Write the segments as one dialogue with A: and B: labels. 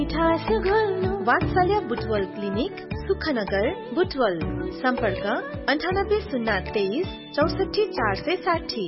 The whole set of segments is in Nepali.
A: वात्सल्य बुटवल क्लिनिक सुखनगर बुटवल सम्पर्क 9803 64460।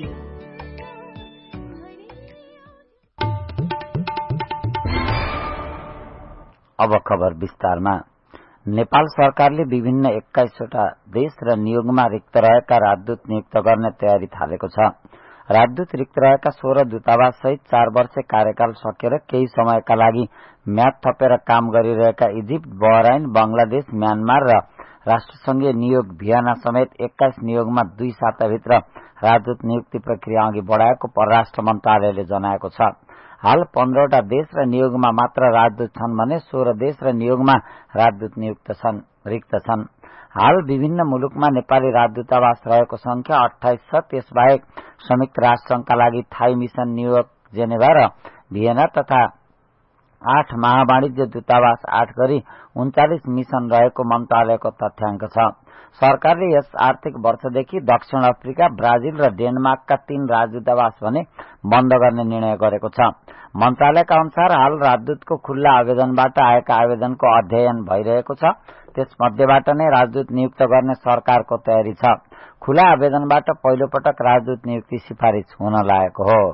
B: अब खबर विस्तारमा। नेपाल सरकारले विभिन्न 21वटा देश र नियोगमा रिक्त रहेका राजदूत नियुक्त गर्ने तयारी थालेको छ। राजदूत रिक्त रहेका 16 दूतावास सहित 4 वर्ष कार्यकाल सकेर केही समयका लागि म्याद थपेर काम गरिरहेका इजिप्ट, बहराइन, बंगलादेश, म्यानमार र राष्ट्रसंघीय नियोग भियना समेत 21 नियोगमा 2 साताभित्र राजदूत नियुक्ति प्रक्रिया अघि बढ़ाएको परराष्ट्र मन्त्रालयले जनाएको छ। हाल 15वटा देश र नियोगमा मात्र राजदूत छन् भने 16 देश र नियोगमा राजदूत रिक्त छन्। हाल विभिन्न मुलुकमा नेपाली राजदूतावास रहेको संख्या 28 छ। त्यसबाहेक संयुक्त राष्ट्रसंघका लागि थाई मिशन न्यूयोर्क, जेनेभा र भियना तथा 8 महावाणिज्य दूतावास 8 गरी 39 मिशन रहेको मन्त्रालयको तथ्याङ्क छ। सरकारले यस आर्थिक वर्षदेखि दक्षिण अफ्रिका, ब्राजिल र डेनमार्कका 3 राजदूतावास भने बन्द गर्ने निर्णय गरेको छ। मन्त्रालयका अनुसार हाल राजदूतको खुल्ला आवेदनबाट आएका आवेदनको अध्ययन भइरहेको छ। त्यसमध्येबाट नै राजदूत नियुक्त गर्ने सरकारको तयारी छ। खुला आवेदनबाट पहिलो पटक राजदूत नियुक्ति सिफारिश हुन लागेको हो।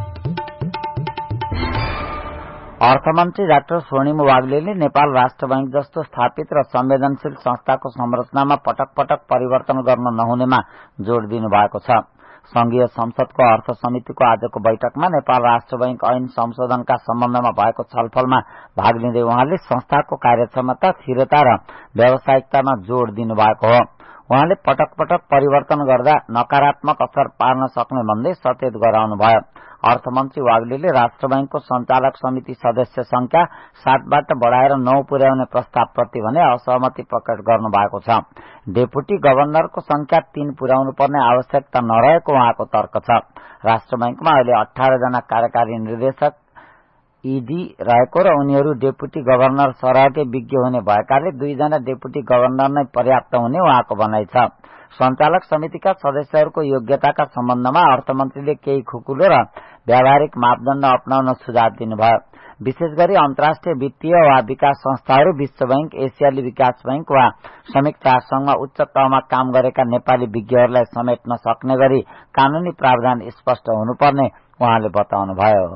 B: अर्थमन्त्री डाक्टर स्वर्णिम वाग्लेले नेपाल राष्ट्र बैंक जस्तो स्थापित र संवेदनशील संस्थाको संरचनामा पटक पटक परिवर्तन गर्न नहुनेमा जोड़ दिनु भएको छ। संघीय संसदको अर्थ समितिको आजको बैठकमा नेपाल राष्ट्र बैंक ऐन संशोधनका सम्बन्धमा भएको छलफलमा भाग लिँदै उहाँले संस्थाको कार्यक्षमता, स्थिरता र व्यावसायिकतामा जोड़ दिनु भएको हो। उहाँले पटक पटक परिवर्तन गर्दा नकारात्मक असर पार्न सक्ने भन्दै सचेत गराउनुभयो। अर्थमन्त्री वाग्लेले राष्ट्र बैंकको संचालक समिति सदस्य संख्या 7बाट बढ़ाएर 9 पुर्याउने प्रस्तावप्रति भने असहमति प्रकट गर्नु भएको छ। डेपुटी गभर्नरको संख्या 3 पुर्याउनु पर्ने आवश्यकता नरहेको उहाँको तर्क छ। राष्ट्र बैंकमा अहिले 18 जना कार्यकारी निर्देशक ईडी रहेको र उनीहरू डेपुटी गभर्नर सरहकै विज्ञ हुने भएकाले 2 जना डेपुटी गभर्नर नै पर्याप्त हुने उहाँको भनाइ छ। संचालक समितिका सदस्यहरूको योग्यताका सम्बन्धमा अर्थमन्त्रीले केही खुकुलो र व्यावहारिक मापदण्ड अपनाउन सुझाव दिनुभयो। विशेष गरी अन्तर्राष्ट्रिय वित्तीय वा विकास संस्थाहरू, विश्व बैंक, एसियाली विकास बैंक वा संयुक्त राष्ट्रसंघमा उच्च तहमा काम गरेका नेपाली विज्ञहरूलाई समेट्न सक्ने गरी कानूनी प्रावधान स्पष्ट हुनुपर्ने उहाँले बताउनुभयो।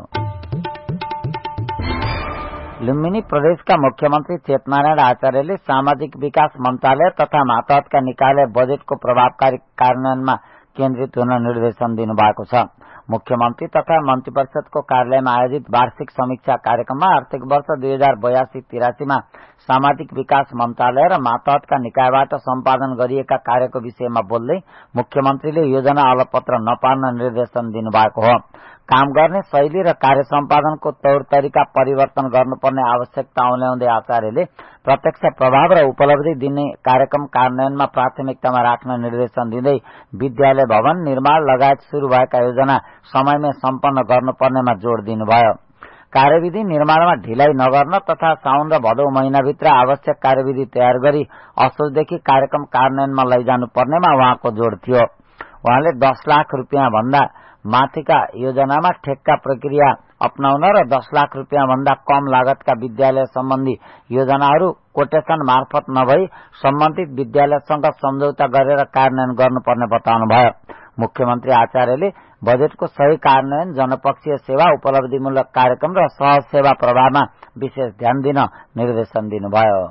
B: लुम्बिनी प्रदेशका मुख्यमन्त्री चेतनारायण आचार्यले सामाजिक विकास मन्त्रालय तथा मातहतका निकायले बजेटको प्रभावकारी कार्यान्वयनमा केन्द्रित हुन निर्देशन दिनुभएको छ। मुख्यमन्त्री तथा मन्त्री परिषदको कार्यालयमा आयोजित वार्षिक समीक्षा कार्यक्रममा आर्थिक वर्ष 2082-83 मा सामाजिक विकास मन्त्रालय र मातहतका निकायबाट सम्पादन गरिएका कार्यको विषयमा बोल्दै मुख्यमन्त्रीले योजना अलपत्र नपार्न निर्देशन दिनुभएको हो। काम गर्ने शैली र कार्य सम्पादनको तौर तरिका परिवर्तन गर्नुपर्ने आवश्यकता औल्याउँदै आचार्यले प्रत्यक्ष प्रभाव र उपलब्धि दिने कार्यक्रम कार्यान्वयनमा प्राथमिकतामा राख्न निर्देशन दिँदै विद्यालय भवन निर्माण लगायत शुरू भएका योजना समयमै सम्पन्न गर्नुपर्नेमा जोड़ दिनुभयो। कार्यविधि निर्माणमा ढिलाइ नगर्न तथा साउन र भदौ महिनाभित्र आवश्यक कार्यविधि तयार गरी असोजदेखि कार्यक्रम कार्यान्वयनमा लैजानु पर्नेमा उहाँको जोड़ थियो। उहाँले 10 लाख रुपियाँ भन्दा माथिका योजनामा ठेक्का प्रक्रिया अपनाउन र 10 लाख रुपियाँ भन्दा कम लागतका विद्यालय सम्बन्धी योजनाहरू कोटेशन मार्फत नभई सम्बन्धित विद्यालयसँग सम्झौता गरेर कार्यान्वयन गर्नुपर्ने बताउनुभयो। मुख्यमन्त्री आचार्यले बजेटको सही कार्यान्वयन, जनपक्षीय सेवा, उपलब्धिमूलक कार्यक्रम र सहज सेवा प्रवाहमा विशेष ध्यान दिन निर्देशन दिनुभयो।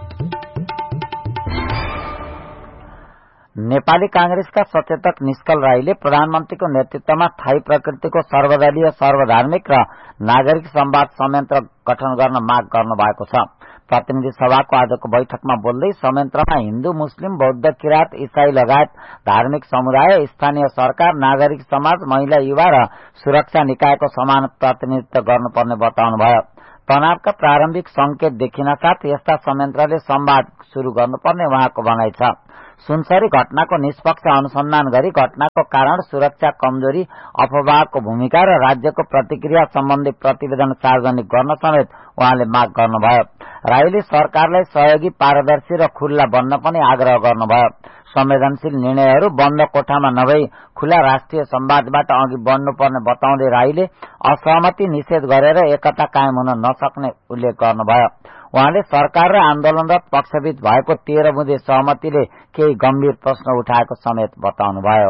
B: नेपाली कांग्रेसका सचेतक निष्कल राईले प्रधानमन्त्रीको नेतृत्वमा थाई प्रकृतिको सर्वदलीय, सर्वधार्मिक र नागरिक संवाद संयन्त्र गठन गर्न माग गर्नु भएको छ। प्रतिनिधि सभाको आजको बैठकमा बोल्दै संयन्त्रमा हिन्दू, मुस्लिम, बौद्ध, किराँत, ईसाई लगायत धार्मिक समुदाय, स्थानीय सरकार, नागरिक समाज, महिला, युवा र सुरक्षा निकायको समान प्रतिनिधित्व गर्नुपर्ने बताउनुभयो। तनावका प्रारम्भिक संकेत देखिन साथ यस्ता संयन्त्रले संवाद शुरू गर्नुपर्ने उहाँको भनाइ छ। सुनसरी घटनाको निष्पक्ष अनुसन्धान गरी घटनाको कारण, सुरक्षा कमजोरी, अफवाहको भूमिका र राज्यको प्रतिक्रिया सम्बन्धी प्रतिवेदन सार्वजनिक गर्न समेत उहाँले माग गर्नुभयो। राईले सरकारलाई सहयोगी, पारदर्शी र खुल्ला बन्न पनि आग्रह गर्नुभयो। संवेदनशील निर्णयहरू बन्द कोठामा नभई खुला राष्ट्रिय संवादबाट अघि बढ्नुपर्ने बताउँदै राईले असहमति निषेध गरेर एकता कायम हुन नसक्ने उल्लेख गर्नुभयो। उहाँले सरकार र आन्दोलनरत पक्षबीच भएको 13 बुँदे सहमतिले केही गम्भीर प्रश्न उठाएको समेत बताउनुभयो।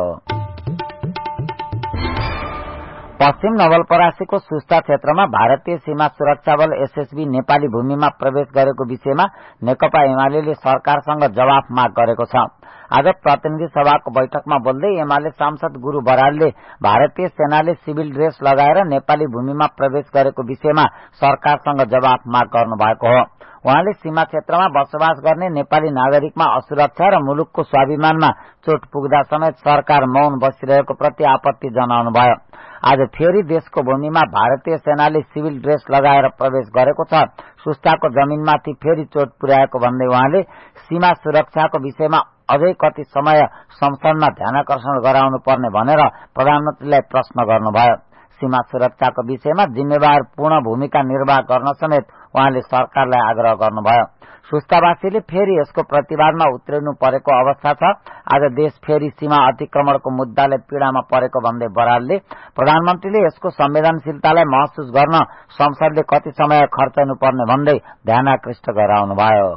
B: पश्चिम नवलपरासीको सुस्ता क्षेत्रमा भारतीय सीमा सुरक्षा बल एसएसबी नेपाली भूमिमा प्रवेश गरेको विषयमा नेकपा एमाले सरकारसँग जवाफ माग गरेको छ। आज प्रतिनिधि सभाको बैठकमा बोल्दै एमाले सांसद गुरु बरालले भारतीय सेनाले सिभिल ड्रेस लगाएर नेपाली भूमिमा प्रवेश गरेको विषयमा सरकारसँग जवाफ माग गर्नु भएको हो। उहाँले सीमा क्षेत्रमा बसोबास गर्ने नेपाली नागरिकमा असुरक्षा र मुलुकको स्वाभिमानमा चोट पुग्दा समेत सरकार मौन बसिरहेको प्रति आपत्ति जनाउनुभयो। आज फेरि देशको भूमिमा भारतीय सेनाले सिभिल ड्रेस लगाएर प्रवेश गरेको छ। सुस्ताको जमिनमाथि फेरि चोट पुर्याएको भन्दै उहाँले सीमा सुरक्षाको विषयमा अझै कति समय संसदमा ध्यानाकर्षण गराउनु पर्ने भनेर प्रधानमन्त्रीलाई प्रश्न गर्नुभयो। सीमा सुरक्षाको विषयमा जिम्मेवार पूर्ण भूमिका निर्वाह गर्न समेत उहाँले सरकारलाई आग्रह गर्नुभयो। सुस्तावासीले फेरि यसको प्रतिवादमा उत्रिनु परेको अवस्था छ। आज देश फेरि सीमा अतिक्रमणको मुद्दाले पीड़ामा परेको भन्दै बरालले प्रधानमन्त्रीले यसको संवेदनशीलतालाई महसुस गर्न संसदले कति समय खर्चनुपर्ने भन्दै ध्यानाकृष्ट गराउनुभयो।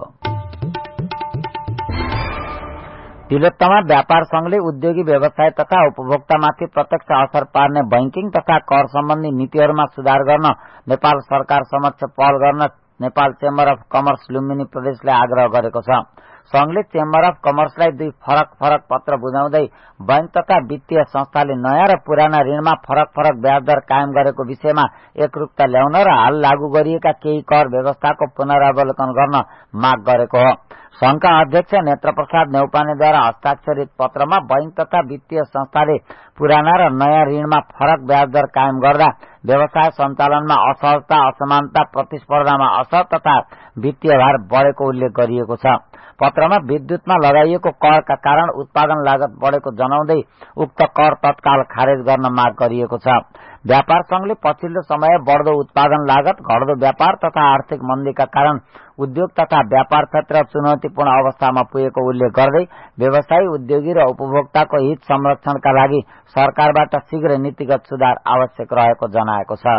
B: तिलोत्तमा व्यापार संघले उद्योगी व्यवसाय तथा उपभोक्तामाथि प्रत्यक्ष असर पार्ने बैंकिङ तथा कर सम्बन्धी नीतिहरूमा सुधार गर्न नेपाल सरकार समक्ष पहल गर्न Nepal chamber of commerce Lumbini प्रदेशलाई आग्रह गरेको छ। संघले चेम्बर अफ कमर्सलाई 2 फरक पत्र बुझाउँदै बैंक तथा वित्तीय संस्थाले नयाँ र पुराना ऋणमा फरक ब्याज दर कायम गरेको विषयमा एकरूपता ल्याउन र हाल लागू गरिएका केही कर व्यवस्थाको पुनरावलोकन गर्न माग गरेको हो। संघका अध्यक्ष नेत्रप्रसाद नेउपानेद्वारा हस्ताक्षरित पत्रमा बैंक तथा वित्तीय संस्थाले पुराना र नयाँ ऋणमा फरक ब्याज दर कायम गर्दा व्यवसाय सञ्चालनमा असहजता, असमानता, प्रतिस्पर्धामा असर तथा वित्तीय भार बढ़ेको उल्लेख गरिएको छ। पत्रमा विद्युतमा लगाइएको करका कारण उत्पादन लागत बढ़ेको जनाउँदै उक्त कर तत्काल खारेज गर्न माग गरिएको छ। व्यापार संघले पछिल्लो समय बढ़दो उत्पादन लागत, घट्दो व्यापार तथा आर्थिक मन्दीका कारण उद्योग तथा व्यापार क्षेत्र चुनौतीपूर्ण अवस्थामा पुगेको उल्लेख गर्दै व्यवसायी, उद्योगी र उपभोक्ताको हित संरक्षणका लागि सरकारबाट शीघ्र नीतिगत सुधार आवश्यक रहेको जनाएको छ।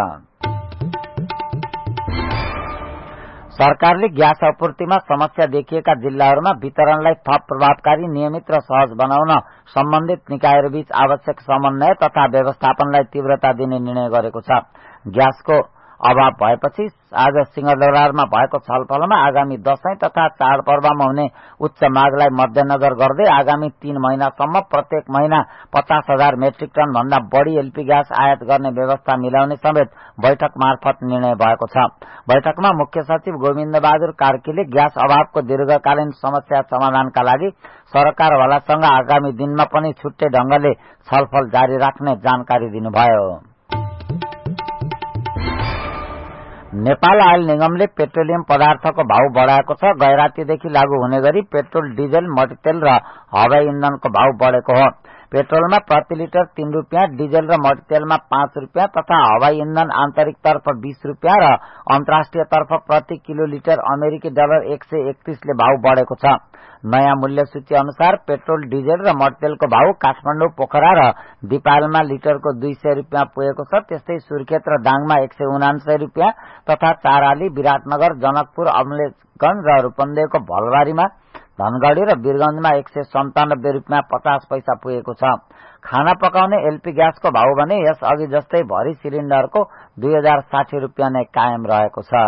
B: सरकारले ग्यास आपूर्तिमा समस्या देखिएका जिल्लाहरूमा वितरणलाई थप प्रभावकारी, नियमित र सहज बनाउन सम्बन्धित निकायहरूबीच आवश्यक समन्वय तथा व्यवस्थापनलाई तीव्रता दिने निर्णय गरेको छ। ग्यासको अभाव भएपछि आज सिंहदरबारमा भएको छलफलमा आगामी दशैं तथा चाडपर्वमा हुने उच्च मागलाई मध्यनजर गर्दै आगामी 3 महिनासम्म प्रत्येक महिना 50,000 मेट्रिक टन भन्दा बढ़ी एलपी ग्यास आयात गर्ने व्यवस्था मिलाउने समेत बैठक मार्फत निर्णय भएको छ। बैठकमा मुख्य सचिव गोविन्द बहादुर कार्कीले ग्यास अभावको दीर्घकालीन समस्या समाधानका लागि सरकारवालासँग आगामी दिनमा पनि छुट्टै ढंगले छलफल जारी राख्ने जानकारी दिनुभयो। नेपाल आयल निगमले पेट्रोलियम पदार्थको भाव बढ़ाएको छ। गैरातीदेखि लागू हुने गरी पेट्रोल, डिजल, मट्टीतेल र हवाई इन्धनको भाव बढ़ेको हो। पेट्रोलमा प्रति लिटर 3 रुपियाँ, डिजल र मट्टीतेलमा 5 रुपियाँ तथा हवाई इन्धन आन्तरिकतर्फ 20 रुपियाँ र अन्तर्राष्ट्रियतर्फ प्रति किलो लिटर अमेरिकी डलर 131 ले भाव बढ़ेको छ। नयाँ मूल्य सूची अनुसार पेट्रोल, डिजल र मट्टीतेलको भाव काठमाडौँ, पोखरा र दिपायलमा लिटरको 200 रुपियाँ पुगेको छ। त्यस्तै सुर्खेत र दाङमा 179 रुपियाँ तथा चाराली, विराटनगर, जनकपुर, अमलेखगंज र रूपन्देहीको भलबारीमा, धनगढ़ी र वीरगंजमा 197 रुपियाँ 50 पैसा पुगेको छ। खाना पकाउने एलपी ग्यासको भाव भने यस अघि जस्तै भरि सिलिण्डरको 2060 रुपियाँ नै कायम रहेको छ।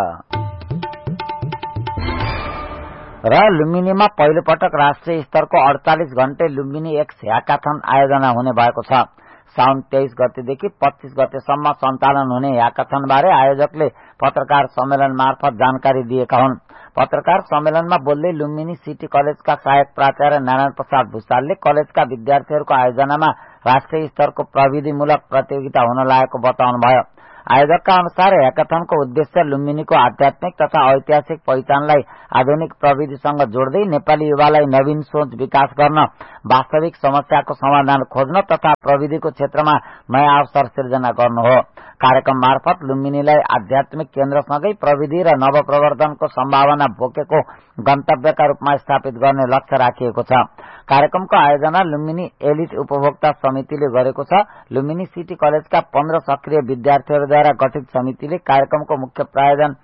B: र लुम्बिनीमा पहिलो पटक राष्ट्रिय स्तरको 48 घण्टे लुम्बिनी एक्स ह्याकाथन आयोजना हुने भएको छ। साउन 23 गतेदेखि 25 गतेसम्म सञ्चालन हुने ह्याकाथन बारे आयोजकले पत्रकार सम्मेलन मार्फत जानकारी दिएका हुन्। पत्रकार सम्मेलनमा बोल्दै लुम्बिनी सिटी कलेजका सहायक प्राचार्य नारायण प्रसाद भुसालले कलेजका विद्यार्थीहरूको आयोजनामा राष्ट्रिय स्तरको प्रविधिमूलक प्रतियोगिता हुन लागेको बताउनुभयो। आयोजकका अनुसार ह्याकाथनको उद्देश्य लुम्बिनीको आध्यात्मिक तथा ऐतिहासिक पहिचानलाई आधुनिक प्रविधिसँग जोड्दै नेपाली युवालाई नवीन सोच विकास गर्न, वास्तविक समस्याको समाधान खोज्न तथा प्रविधिको क्षेत्रमा नयाँ अवसर सिर्जना गर्नु हो। कार्यक्रम मार्फत लुम्बिनीलाई आध्यात्मिक केन्द्रसँगै प्रविधि र नवप्रवर्धनको सम्भावना बोकेको गन्तव्यका रूपमा स्थापित गर्ने लक्ष्य राखिएको छ। कार्यक्रमको आयोजना लुम्बिनी एलिट उपभोक्ता समितिले गरेको छ। लुम्बिनी सिटी कलेजका 15 सक्रिय विद्यार्थीहरूद्वारा गठित समितिले कार्यक्रमको मुख्य प्रायोजन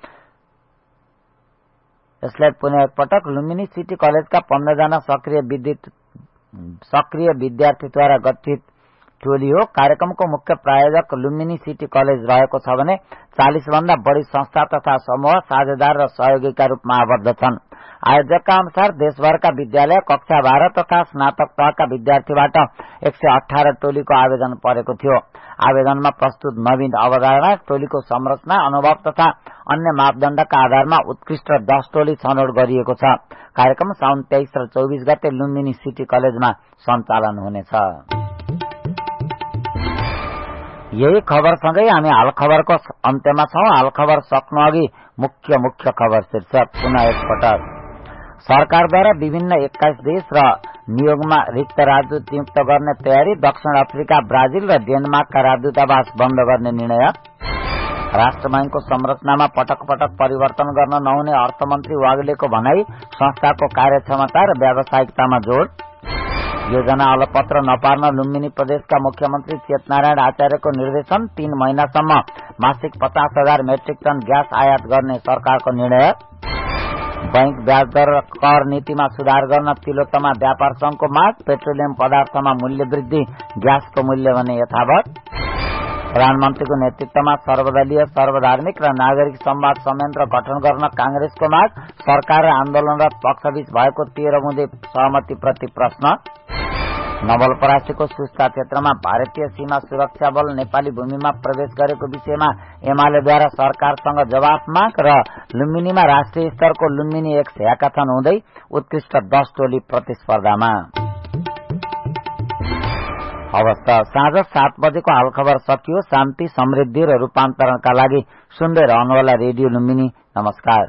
B: यसलाई पुनः एकपटक लुम्बिनी सिटी कलेजका 15 जना सक्रिय विद्यार्थीद्वारा गठित टोली हो। कार्यक्रमको मुख्य प्रायोजक लुम्बिनी सिटी कलेज रहेको छ भने 40 भन्दा बढ़ी संस्था तथा समूह साझेदार र सहयोगीका रूपमा आबद्ध छन्। आयोजकका अनुसार देशभरका विद्यालय कक्षा 12 तथा स्नातक तहका विद्यार्थीबाट 118 टोलीको आवेदन परेको थियो। आवेदनमा प्रस्तुत नवीन अवधारणा, टोलीको संरचना, अनुभव तथा अन्य मापदण्डका आधारमा उत्कृष्ट 10 टोली छनौट गरिएको छ। कार्यक्रम साउन 23 र 24 गते लुम्बिनी सिटी कलेजमा सञ्चालन हुनेछ। यही खबरसँगै हामी हाल खबरको अन्त्यमा छौं। हाल खबर सक्नु अघि मुख्य खबर शीर्षक पुनः एकपटक। सरकारद्वारा विभिन्न 21 देश र नियोगमा रिक्त राजदूत नियुक्त गर्ने तयारी। दक्षिण अफ्रिका, ब्राजिल र डेनमार्कका राजदूतावास बन्द गर्ने निर्णय। राष्ट्र बैंकको संरचनामा पटक पटक परिवर्तन गर्न नहुने अर्थमन्त्री वाग्लेको भनाई। संस्थाको कार्यक्षमता र व्यावसायिकतामा जोड। योजना अलपत्र नपार्न लुम्बिनी प्रदेशका मुख्यमन्त्री चेतनारायण आचार्यको निर्देशन। 3 महिनासम्म मासिक 50,000 मेट्रिक टन ग्यास आयात गर्ने सरकारको निर्णय। बैंक ब्याजदर र कर नीतिमा सुधार गर्न तिलोत्तमा व्यापार संघको माग। पेट्रोलियम पदार्थमा मूल्य वृद्धि, ग्यासको मूल्य भने यथावत। प्रधानमन्त्रीको नेतृत्वमा सर्वदलीय, सर्वधार्मिक र नागरिक संवाद संयन्त्र गठन गर्न कांग्रेसको माग। सरकार र आन्दोलनरत पक्षबीच भएको 13 बुँदे सहमति प्रति प्रश्न। नवलपरासीको सुस्ता क्षेत्रमा भारतीय सीमा सुरक्षा बल नेपाली भूमिमा प्रवेश गरेको विषयमा एमालेद्वारा सरकारसँग जवाफ माग। र लुम्बिनीमा राष्ट्रिय स्तरको लुम्बिनी एक्स ह्याकाथन हुँदै उत्कृष्ट 10 टोली प्रतिस्पर्धामा। अवस्था साँझ 7 बजेको हाल खबर सकियो। शान्ति, समृद्धि र रूपान्तरणका लागि सुन्दै रहनुहोला रेडियो लुम्बिनी। नमस्कार।